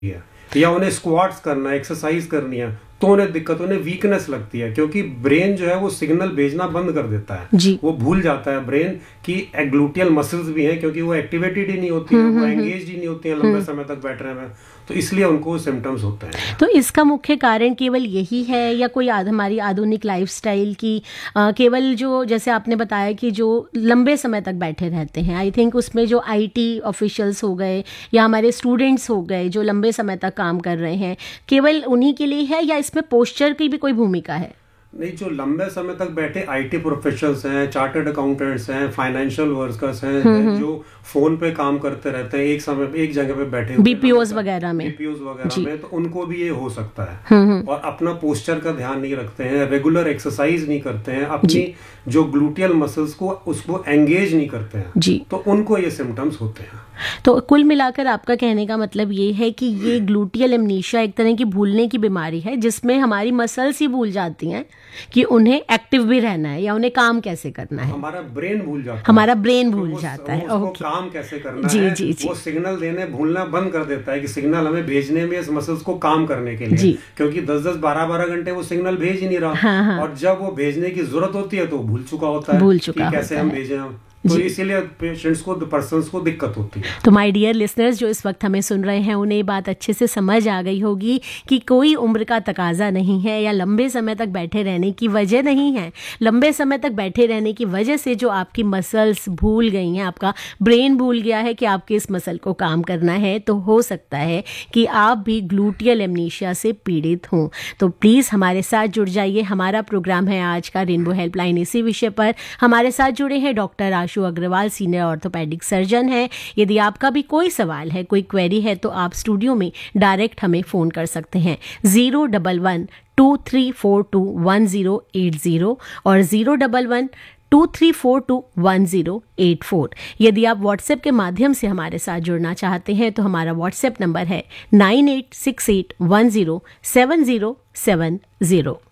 है, या उन्हें स्क्वाट्स करना है, एक्सरसाइज करनी है, तो उन्हें दिक्कत, उन्हें वीकनेस लगती है, क्योंकि ब्रेन जो है वो सिग्नल भेजना बंद कर देता है जी। वो भूल जाता है ब्रेन की ग्लूटियल मसल्स भी हैं, क्योंकि वो एक्टिवेटेड ही नहीं होती है, वो एंगेज ही नहीं होती है लंबे समय तक बैठने में, तो इसलिए उनको सिम्टम्स होते हैं। तो इसका मुख्य कारण केवल यही है या कोई हमारी आधुनिक लाइफस्टाइल की केवल जो जैसे आपने बताया कि जो लंबे समय तक बैठे रहते हैं, आई थिंक उसमें जो आईटी ऑफिशियल्स हो गए या हमारे स्टूडेंट्स हो गए जो लंबे समय तक काम कर रहे हैं, केवल उन्हीं के लिए है या इसमें पोस्चर की भी कोई भूमिका है? नहीं, जो लंबे समय तक बैठे आईटी प्रोफेशनल्स हैं, चार्टर्ड अकाउंटेंट्स हैं, फाइनेंशियल वर्कर्स हैं, जो फोन पे काम करते रहते हैं, एक जगह पे बैठे हुए, बीपीओज वगैरह में, तो उनको भी ये हो सकता है। और अपना पोस्चर का ध्यान नहीं रखते हैं, रेगुलर एक्सरसाइज नहीं करते हैं, अपनी जो ग्लूटियल मसल्स को उसको एंगेज नहीं करते हैं जी, तो उनको ये सिम्टम्स होते हैं। तो कुल मिलाकर आपका कहने का मतलब ये है कि ये ग्लूटियल एमनीशिया एक तरह की भूलने की बीमारी है, जिसमें हमारी मसल्स ही भूल जाती हैं कि उन्हें एक्टिव भी रहना है या उन्हें काम कैसे करना है। हमारा ब्रेन भूल जाता है, हमारा ब्रेन भूल जाता है ओके, काम कैसे करना जी, है जी, जी। वो सिग्नल देने भूलना बंद कर देता है कि सिग्नल हमें भेजने में इस मसल्स को काम करने के लिए, क्योंकि 10-10 12-12 घंटे वो सिग्नल भेज ही नहीं रहा। हाँ। और जब वो भेजने की जरूरत होती है तो वो भूल चुका होता है कि कैसे हम भेजें हम, तो इसीलिए पेशेंट्स को, पर्सन्स को दिक्कत होती है। तो माय डियर लिसनर्स जो इस वक्त हमें सुन रहे हैं, उन्हें ये बात अच्छे से समझ आ गई होगी कि कोई उम्र का तकाजा नहीं है या लंबे समय तक बैठे रहने की वजह नहीं है। लंबे समय तक बैठे रहने की वजह से जो आपकी मसल्स भूल गई हैं, आपका ब्रेन भूल गया है कि आपके इस मसल को काम करना है, तो हो सकता है कि आप भी ग्लूटियल एमनीशिया से पीड़ित हों। तो प्लीज़ हमारे साथ जुड़ जाइए। हमारा प्रोग्राम है आज का रेनबो हेल्पलाइन इसी विषय पर। हमारे साथ जुड़े हैं डॉक्टर आशु अग्रवाल, सीनियर ऑर्थोपेडिक सर्जन है। यदि आपका भी कोई सवाल है, कोई क्वेरी है, तो आप स्टूडियो में डायरेक्ट हमें फ़ोन कर सकते हैं 011-2342-1080 और 011-2342-1084। यदि आप व्हाट्सएप के माध्यम से हमारे साथ जुड़ना चाहते हैं तो हमारा व्हाट्सएप नंबर है 9868107070।